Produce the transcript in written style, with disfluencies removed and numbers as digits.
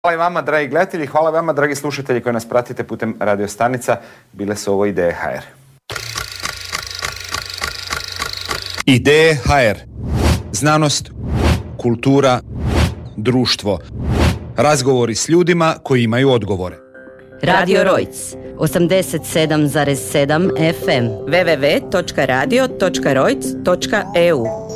Hvala i vama, dragi gledatelji, hvala vama, dragi slušatelji koji nas pratite putem radio stanica. Bile su ovo Ideje HR. Ideje HR. Znanost, kultura, društvo. Razgovori s ljudima koji imaju odgovore. Radio Rojc, 87,7 FM, www.radio.rojc.eu